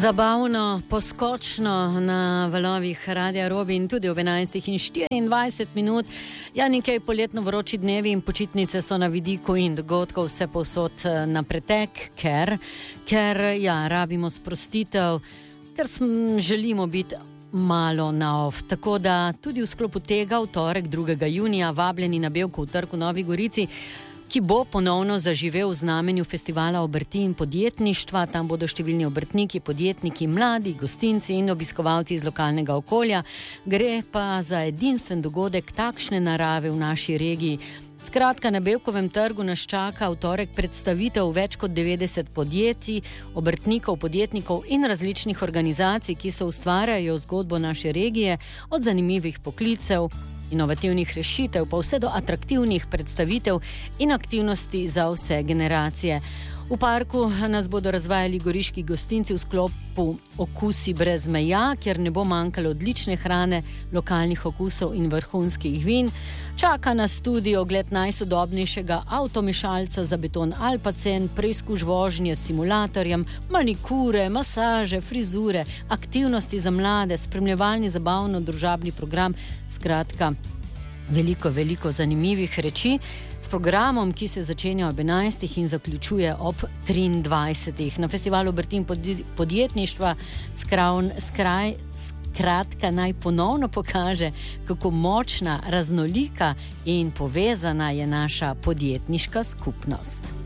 Zabavno, poskočno na valovih Radia Robi in tudi ob 11:24. Ja, nekaj poletno vroči dnevi in počitnice so na vidiku in dogodkov vse povsod na pretek, ker rabimo sprostitev, ker želimo biti malo na off. Tako da tudi v sklopu tega v torek 2. junija vabljeni na Bevkov trg v Novi Gorici, ki bo ponovno zaživel v znamenju festivala obrti in podjetništva. Tam bodo številni obrtniki, podjetniki, mladi, gostinci in obiskovalci iz lokalnega okolja. Gre pa za edinstven dogodek takšne narave v naši regiji. Skratka, na Bevkovem trgu nas čaka v torek predstavitev več kot 90 podjetij, obrtnikov, podjetnikov in različnih organizacij, ki so ustvarjajo zgodbo naše regije, od zanimivih poklicev, inovativnih rešitev, pa vse do atraktivnih predstavitev in aktivnosti za vse generacije. V parku nas bodo razvajali goriški gostinci v sklopu Okusi brez meja, kjer ne bo manjkalo odlične hrane, lokalnih okusov in vrhunskih vin. Čaka nas tudi ogled najsodobnejšega avtomešalca za beton Alpacen, preizkuš vožnje s simulatorjem, manikure, masaže, frizure, aktivnosti za mlade, spremljevalni zabavno-družabni program, skratka, veliko zanimivih reči, s programom, ki se začenja ob 11. in zaključuje ob 23. Na festivalu obrti in podjetništva skratka naj ponovno pokaže, kako močna, raznolika in povezana je naša podjetniška skupnost.